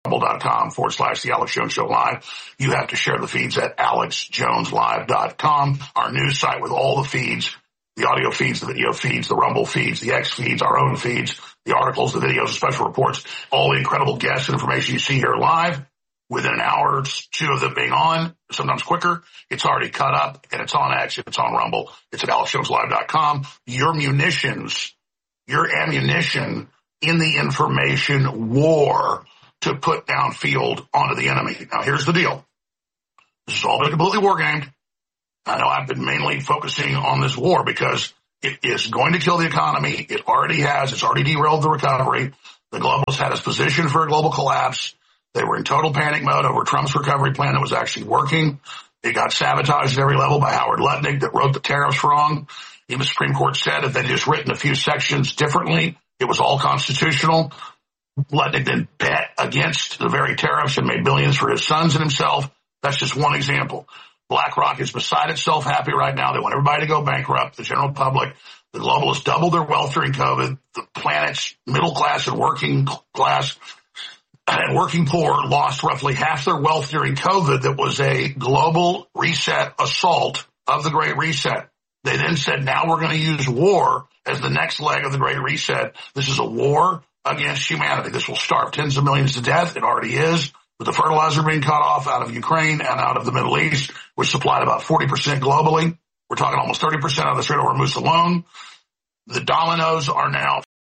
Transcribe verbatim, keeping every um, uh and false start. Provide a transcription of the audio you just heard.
dot com forward slash the Alex Jones Show live. You have to share the feeds at alex jones live dot com, our news site with all the feeds, the audio feeds, the video feeds, the Rumble feeds, the X feeds, our own feeds, the articles, the videos, the special reports, all the incredible guests and information you see here live. Within an hour or two of them being on, sometimes quicker, it's already cut up and it's on X, it's on Rumble, it's at alex jones live dot com. Your munitions, your ammunition in the information war to put downfield onto the enemy. Now, here's the deal. This has all been completely war gamed. I know I've been mainly focusing on this war because it is going to kill the economy. It already has. It's already derailed the recovery. The globalists had us positioned for a global collapse. They were in total panic mode over Trump's recovery plan that was actually working. It got sabotaged at every level by Howard Lutnick that wrote the tariffs wrong. Even the Supreme Court said if they'd just written a few sections differently, it was all constitutional. Lutnick then bet against the very tariffs and made billions for his sons and himself. That's just one example. BlackRock is beside itself happy right now. They want everybody to go bankrupt, the general public. The globalists doubled their wealth during COVID. The planet's middle class and working class and working poor lost roughly half their wealth during COVID. That was a global reset assault of the Great Reset. They then said, now we're going to use war as the next leg of the Great Reset. This is a war against humanity. This will starve tens of millions to death. It already is, with the fertilizer being cut off out of Ukraine and out of the Middle East, which supplied about forty percent globally. We're talking almost thirty percent of the Strait of Hormuz alone. The dominoes are now